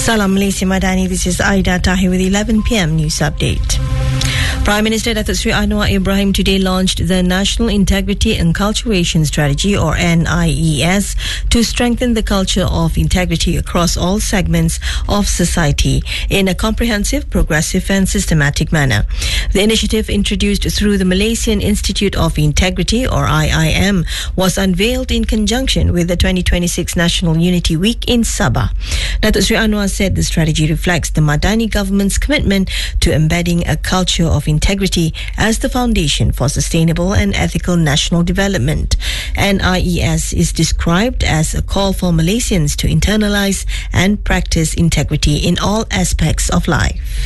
Salam Malaysia Madani, this is Aida Tahir with 11 p.m. News Update. Prime Minister Datuk Seri Anwar Ibrahim today launched the National Integrity Inculturation Strategy, or NIES, to strengthen the culture of integrity across all segments of society in a comprehensive, progressive and systematic manner. The initiative, introduced through the Malaysian Institute of Integrity, or IIM, was unveiled in conjunction with the 2026 National Unity Week in Sabah. Datuk Seri Anwar said the strategy reflects the Madani government's commitment to embedding a culture of integrity as the foundation for sustainable and ethical national development. NIES is described as a call for Malaysians to internalize and practice integrity in all aspects of life.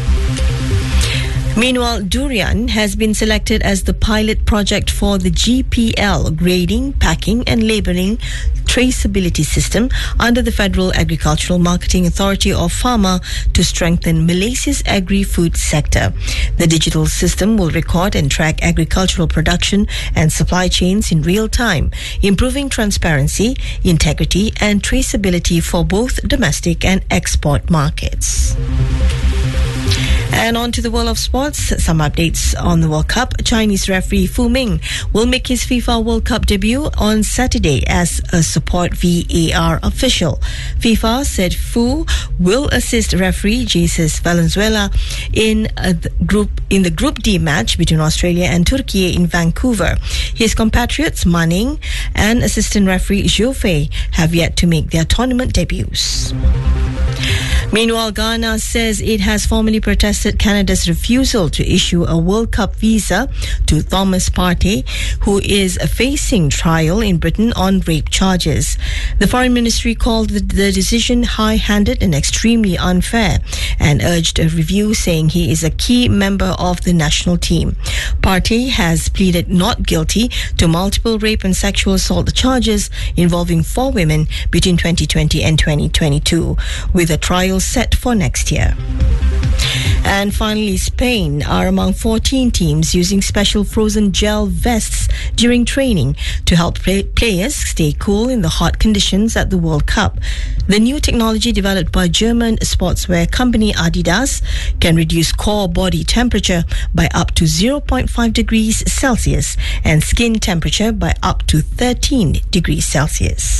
Meanwhile, Durian has been selected as the pilot project for the GPL grading, packing and labelling traceability system under the Federal Agricultural Marketing Authority of Pharma to strengthen Malaysia's agri-food sector. The digital system will record and track agricultural production and supply chains in real time, improving transparency, integrity and traceability for both domestic and export markets. And on to the world of sports, some updates on the World Cup. Chinese referee Fu Ming will make his FIFA World Cup debut on Saturday as a support VAR official. FIFA said Fu will assist referee Jesus Valenzuela in the Group D match between Australia and Turkey in Vancouver. His compatriots Manning and assistant referee Zhou Fei have yet to make their tournament debuts. Meanwhile, Ghana says it has formally protested Canada's refusal to issue a World Cup visa to Thomas Partey, who is facing trial in Britain on rape charges. The Foreign Ministry called the decision high-handed and extremely unfair and urged a review, saying he is a key member of the national team. Partey has pleaded not guilty to multiple rape and sexual assault charges involving 4 women between 2020 and 2022, with a trial set for next year. And finally, Spain are among 14 teams using special frozen gel vests during training to help players stay cool in the hot conditions at the World Cup. The new technology, developed by German sportswear company Adidas, can reduce core body temperature by up to 0.5 degrees Celsius and skin temperature by up to 13 degrees Celsius.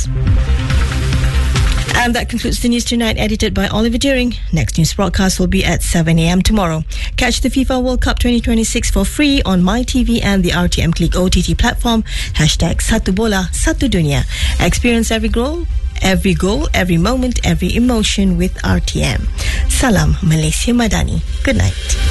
And that concludes the news tonight, edited by Oliver Deering. Next news broadcast will be at 7 a.m. tomorrow. Catch the FIFA World Cup 2026 for free on MyTV and the RTM Click OTT platform. #Satu Bola, Satu Dunia. Experience every goal, every moment, every emotion with RTM. Salam Malaysia Madani. Good night.